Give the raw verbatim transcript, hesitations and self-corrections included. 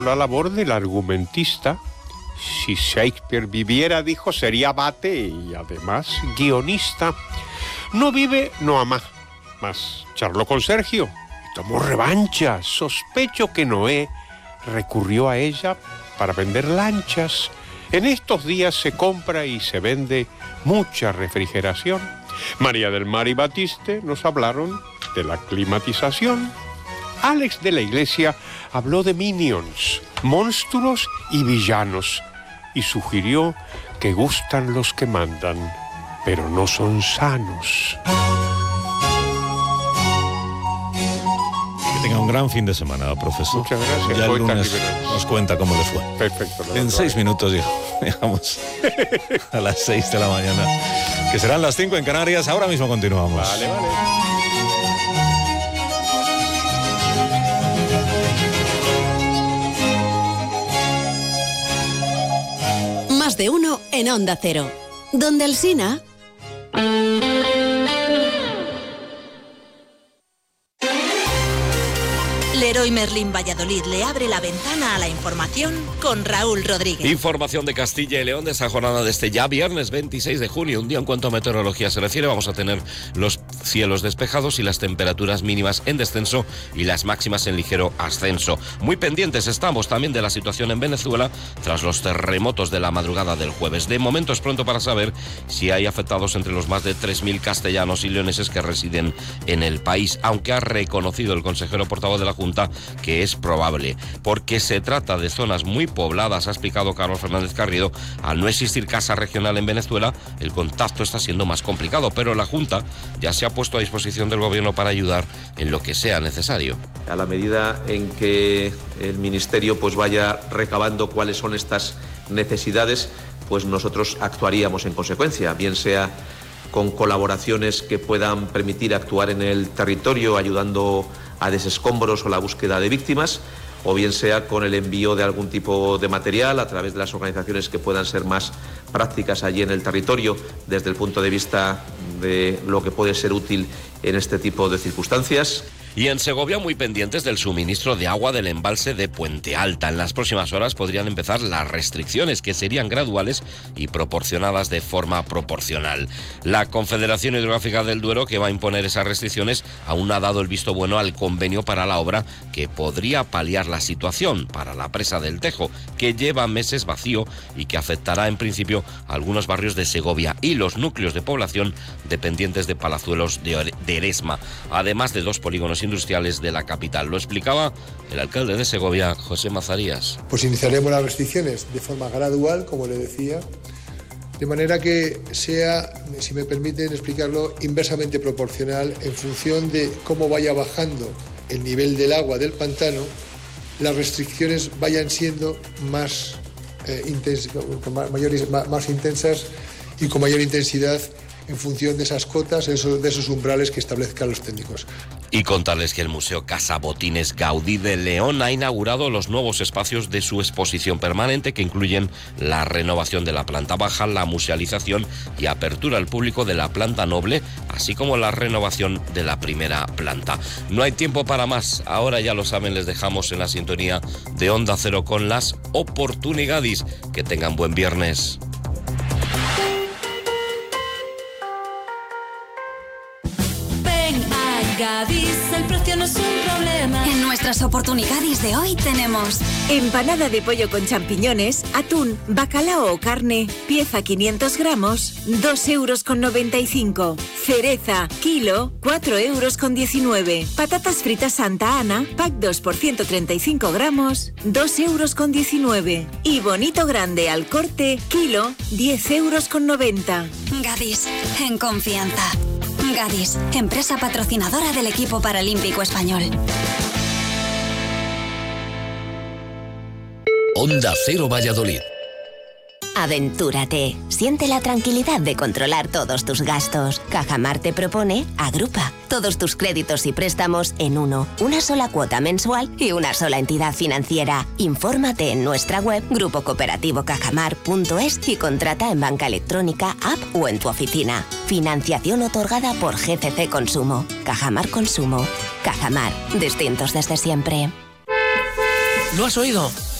la labor del argumentista. Si Shakespeare viviera, dijo, sería abate y además guionista. No vive, no ama. Mas charló con Sergio y tomó revancha. Sospecho que Noé recurrió a ella para vender lanchas. En estos días se compra y se vende mucha refrigeración. María del Mar y Batiste nos hablaron de la climatización. Alex de la Iglesia habló de minions, monstruos y villanos, y sugirió que gustan los que mandan, pero no son sanos. Que tenga un gran fin de semana, profesor. Muchas gracias. Ya el lunes nos cuenta cómo le fue. Perfecto. En seis minutos llegamos a las seis de la mañana, que serán las cinco en Canarias. Ahora mismo continuamos. Vale, vale. Más de uno en Onda Cero. Donde Alsina. Leroy Merlin Valladolid le abre la ventana a la información con Raúl Rodríguez. Información de Castilla y León de esa jornada de este ya viernes veintiséis de junio. Un día en cuanto a meteorología se refiere, vamos a tener los cielos despejados y las temperaturas mínimas en descenso y las máximas en ligero ascenso. Muy pendientes estamos también de la situación en Venezuela tras los terremotos de la madrugada del jueves. De momento es pronto para saber si hay afectados entre los más de tres mil castellanos y leoneses que residen en el país, aunque ha reconocido el consejero portavoz de la Junta que es probable, porque se trata de zonas muy pobladas, ha explicado Carlos Fernández Carrido. Al no existir casa regional en Venezuela, el contacto está siendo más complicado, pero la Junta ya se ha puesto a disposición del gobierno para ayudar en lo que sea necesario. A la medida en que el Ministerio pues vaya recabando cuáles son estas necesidades, pues nosotros actuaríamos en consecuencia, bien sea con colaboraciones que puedan permitir actuar en el territorio ayudando a desescombros o la búsqueda de víctimas, o bien sea con el envío de algún tipo de material a través de las organizaciones que puedan ser más prácticas allí en el territorio desde el punto de vista de lo que puede ser útil en este tipo de circunstancias. Y en Segovia muy pendientes del suministro de agua del embalse de Puente Alta. En las próximas horas podrían empezar las restricciones, que serían graduales y proporcionadas de forma proporcional. La Confederación Hidrográfica del Duero, que va a imponer esas restricciones, aún ha dado el visto bueno al convenio para la obra que podría paliar la situación para la presa del Tejo, que lleva meses vacío y que afectará en principio a algunos barrios de Segovia y los núcleos de población dependientes de Palazuelos de Eresma, además de dos polígonos industriales de la capital. Lo explicaba el alcalde de Segovia, José Mazarías. Pues iniciaremos las restricciones de forma gradual, como le decía, de manera que sea, si me permiten explicarlo, inversamente proporcional en función de cómo vaya bajando el nivel del agua del pantano, las restricciones vayan siendo más, eh, intens- mayores, más, más intensas y con mayor intensidad en función de esas cotas, de esos umbrales que establezcan los técnicos. Y contarles que el Museo Casa Botines Gaudí de León ha inaugurado los nuevos espacios de su exposición permanente, que incluyen la renovación de la planta baja, la musealización y apertura al público de la planta noble, así como la renovación de la primera planta. No hay tiempo para más, ahora ya lo saben, les dejamos en la sintonía de Onda Cero con las oportunidades. Que tengan buen viernes. Gadis, el precio no es un problema. En nuestras oportunidades de hoy tenemos empanada de pollo con champiñones, atún, bacalao o carne, pieza quinientos gramos, dos euros con noventa y cinco. Cereza, kilo, cuatro euros con diecinueve. Patatas fritas Santa Ana, pack dos por ciento treinta y cinco gramos, dos euros con diecinueve. Y bonito grande al corte, kilo, diez euros con noventa. Gadis, en confianza. Gadis, empresa patrocinadora del equipo paralímpico español. Onda Cero Valladolid. Aventúrate. Siente la tranquilidad de controlar todos tus gastos. Cajamar te propone Agrupa. Todos tus créditos y préstamos en uno. Una sola cuota mensual y una sola entidad financiera. Infórmate en nuestra web grupo cooperativo cajamar punto es y contrata en banca electrónica, app o en tu oficina. Financiación otorgada por G C C Consumo. Cajamar Consumo. Cajamar. Distintos desde siempre. ¿Lo has oído?